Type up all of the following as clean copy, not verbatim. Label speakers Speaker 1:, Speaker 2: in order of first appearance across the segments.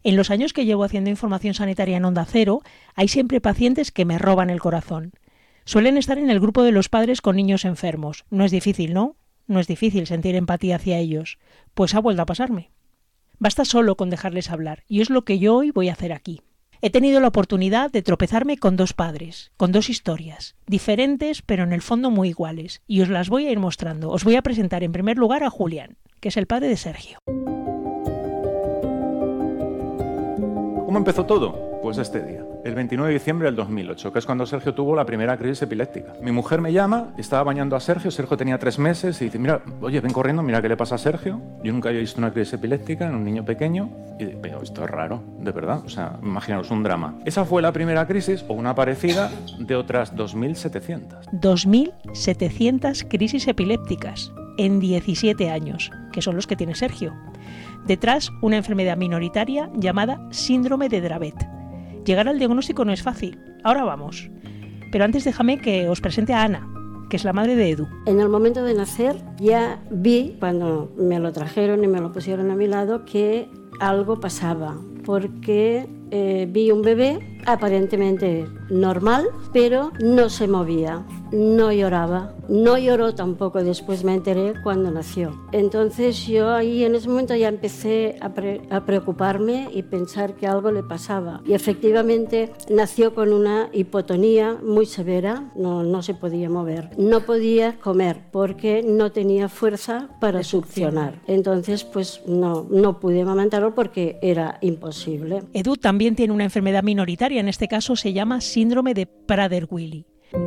Speaker 1: En los años que llevo haciendo información sanitaria en Onda Cero, hay siempre pacientes que me roban el corazón. Suelen estar en el grupo de los padres con niños enfermos. No es difícil, ¿no? No es difícil sentir empatía hacia ellos. Pues ha vuelto a pasarme. Basta solo con dejarles hablar, y es lo que yo hoy voy a hacer aquí. He tenido la oportunidad de tropezarme con dos padres, con dos historias, diferentes pero en el fondo muy iguales, y os las voy a ir mostrando. Os voy a presentar en primer lugar a Julián, que es el padre de Sergio.
Speaker 2: ¿Cómo empezó todo? Pues este día, el 29 de diciembre del 2008, que es cuando Sergio tuvo la primera crisis epiléptica. Mi mujer me llama, estaba bañando a Sergio tenía 3 meses, y dice, mira, oye, ven corriendo, mira qué le pasa a Sergio. Yo nunca había visto una crisis epiléptica en un niño pequeño, y digo, pero esto es raro, de verdad, o sea, imaginaos un drama. Esa fue la primera crisis, o una parecida, de otras 2.700.
Speaker 1: 2.700 crisis epilépticas en 17 años, que son los que tiene Sergio. Detrás, una enfermedad minoritaria llamada síndrome de Dravet. Llegar al diagnóstico no es fácil. Ahora vamos. Pero antes déjame que os presente a Ana, que es la madre de Edu.
Speaker 3: En el momento de nacer ya vi, cuando me lo trajeron y me lo pusieron a mi lado, que algo pasaba, porque vi un bebé aparentemente normal, pero no se movía, no lloraba, no lloró tampoco, después me enteré cuando nació. Entonces yo ahí en ese momento ya empecé a preocuparme y pensar que algo le pasaba. Y efectivamente nació con una hipotonía muy severa, no se podía mover, no podía comer porque no tenía fuerza para succionar. Entonces pues no pude amamantarlo porque era imposible.
Speaker 1: Edu también tiene una enfermedad minoritaria, en este caso se llama síndrome de Prader-Willi.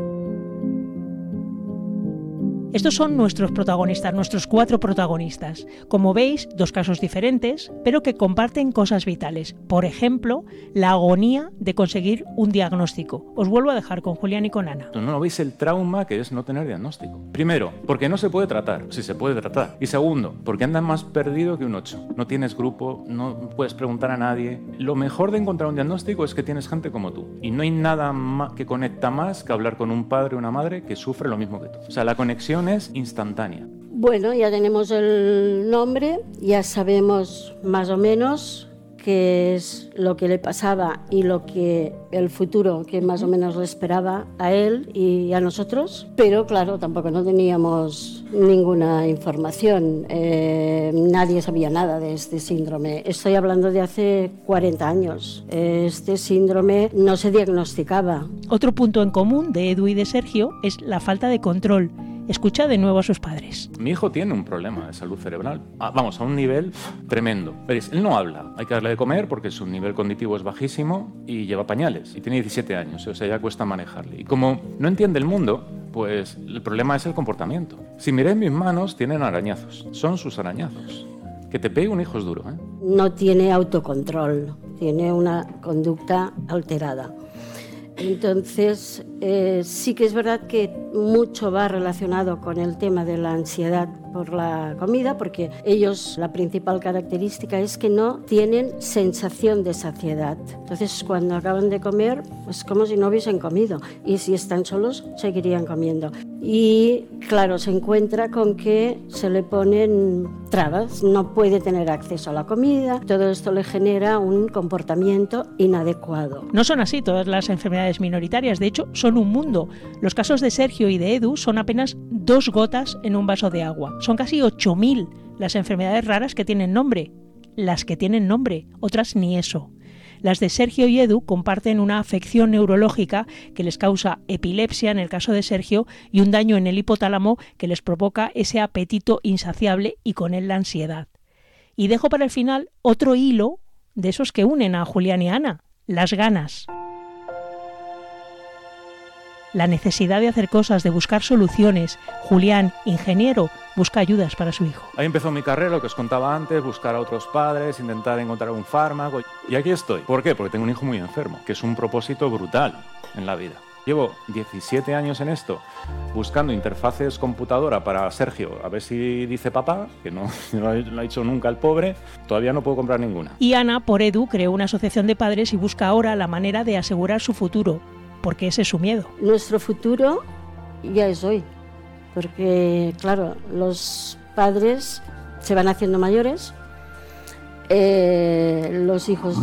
Speaker 1: Estos son nuestros protagonistas, nuestros 4 protagonistas. Como veis, 2 casos diferentes, pero que comparten cosas vitales. Por ejemplo, la agonía de conseguir un diagnóstico. Os vuelvo a dejar con Julián y con Ana.
Speaker 2: No veis el trauma que es no tener diagnóstico. Primero, porque no se puede tratar, si se puede tratar. Y segundo, porque andas más perdido que un 8. No tienes grupo, no puedes preguntar a nadie. Lo mejor de encontrar un diagnóstico es que tienes gente como tú. Y no hay nada que conecta más que hablar con un padre o una madre que sufre lo mismo que tú. O sea, la conexión es instantánea.
Speaker 3: Bueno, ya tenemos el nombre, ya sabemos más o menos qué es lo que le pasaba y el futuro que más o menos le esperaba a él y a nosotros, pero claro, tampoco no teníamos ninguna información, nadie sabía nada de este síndrome. Estoy hablando de hace 40 años. Este síndrome no se diagnosticaba.
Speaker 1: Otro punto en común de Edu y de Sergio es la falta de control. Escucha de nuevo a sus padres.
Speaker 2: Mi hijo tiene un problema de salud cerebral. Vamos, a un nivel tremendo. Veréis, él no habla. Hay que darle de comer porque su nivel cognitivo es bajísimo y lleva pañales. Y tiene 17 años, o sea, ya cuesta manejarle. Y como no entiende el mundo, pues el problema es el comportamiento. Si miráis mis manos, tienen arañazos. Son sus arañazos. Que te pegue un hijo es duro, ¿eh?
Speaker 3: No tiene autocontrol, tiene una conducta alterada. Entonces, sí que es verdad que mucho va relacionado con el tema de la ansiedad por la comida, porque ellos, la principal característica es que no tienen sensación de saciedad. Entonces, cuando acaban de comer, es como si no hubiesen comido. Y si están solos, seguirían comiendo. Y, claro, se encuentra con que se le ponen trabas, no puede tener acceso a la comida. Todo esto le genera un comportamiento inadecuado.
Speaker 1: No son así todas las enfermedades minoritarias, de hecho, son un mundo. Los casos de Sergio y de Edu son apenas 2 gotas en un vaso de agua. Son casi 8.000 las enfermedades raras que tienen nombre. Las que tienen nombre, otras ni eso. Las de Sergio y Edu comparten una afección neurológica que les causa epilepsia en el caso de Sergio y un daño en el hipotálamo que les provoca ese apetito insaciable y con él la ansiedad. Y dejo para el final otro hilo de esos que unen a Julián y a Ana, las ganas. La necesidad de hacer cosas, de buscar soluciones. Julián, ingeniero, busca ayudas para su hijo.
Speaker 2: Ahí empezó mi carrera, lo que os contaba antes, buscar a otros padres, intentar encontrar un fármaco. Y aquí estoy. ¿Por qué? Porque tengo un hijo muy enfermo, que es un propósito brutal en la vida. Llevo 17 años en esto, buscando interfaces computadora para Sergio, a ver si dice papá, que no lo ha hecho nunca el pobre. Todavía no puedo comprar ninguna.
Speaker 1: Y Ana, por Edu, creó una asociación de padres y busca ahora la manera de asegurar su futuro, porque ese es su miedo.
Speaker 3: Nuestro futuro ya es hoy, porque claro, los padres se van haciendo mayores, los hijos